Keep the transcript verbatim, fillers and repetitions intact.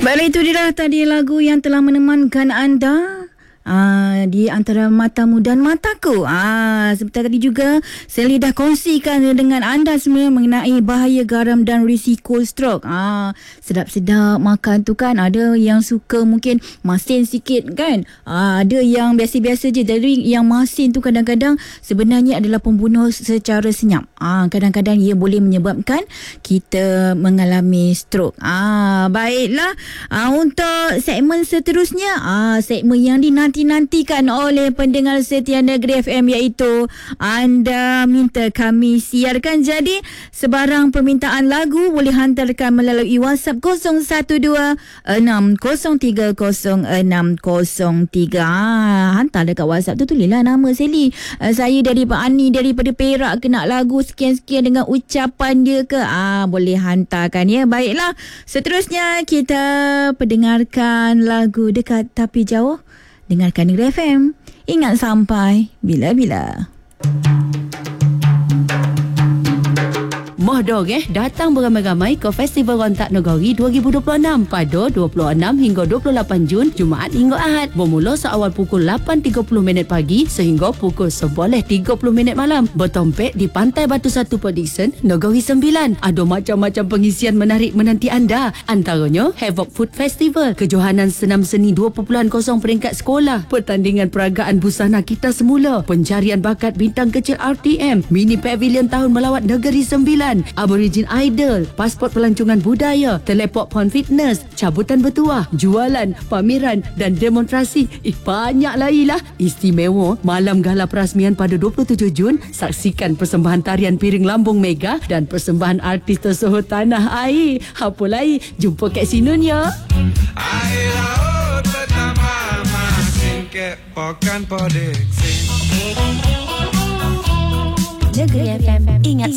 Baiklah, itu dia tadi lagu yang telah menemankan anda Uh, di antara matamu dan mataku. Ah, seperti tadi juga Sally dah kongsikan dengan anda semua mengenai bahaya garam dan risiko stroke. Ah, sedap-sedap makan tu kan, ada yang suka mungkin masin sikit kan. Ah, ada yang biasa-biasa je. Jadi yang masin tu kadang-kadang sebenarnya adalah pembunuh secara senyap. Ah, kadang-kadang ia boleh menyebabkan kita mengalami stroke. Ah, baiklah. Ah, untuk segmen seterusnya, ah, segmen yang dinanti nantikan oleh pendengar setia Negeri F M, iaitu anda minta kami siarkan. Jadi sebarang permintaan lagu boleh hantarkan melalui WhatsApp kosong satu dua enam kosong tiga kosong enam kosong tiga. Ha, hantar dekat WhatsApp tu, tulislah nama Sally. Uh, saya dari Pak Ani daripada Perak, kena lagu sekian-sekian dengan ucapan dia ke. Ah, boleh hantarkan ya. Baiklah, seterusnya kita pendengarkan lagu Dekat Tapi Jauh. Dengarkan Negeri F M. Ingat sampai bila-bila. Moh dong eh, datang beramai-ramai ke Festival Rontak Negeri dua ribu dua puluh enam pada dua puluh enam hingga dua puluh lapan Jun, Jumaat hingga Ahad. Bermula seawal pukul lapan tiga puluh minit pagi sehingga pukul sebelas tiga puluh minit malam. Bertompek di Pantai Batu Satu Production, Negeri Sembilan. Ada macam-macam pengisian menarik menanti anda. Antaranya Havoc Food Festival, kejohanan senam seni dua titik kosong peringkat sekolah, pertandingan peragaan busana kita semula, pencarian bakat bintang kecil R T M, mini pavilion tahun melawat Negeri Sembilan, Aborigin Idol, pasport pelancongan budaya, teleport pon fitness, cabutan bertuah, jualan, pameran dan demonstrasi. Eh, banyak lagi lah. Istimewa, malam gala perasmian pada dua puluh tujuh Jun, saksikan persembahan tarian piring lambung mega dan persembahan artis tersohor tanah air. Apa lagi? Jumpa kat sinunya. Air laut pertama masin kepokan podek. Negeri F M, ingat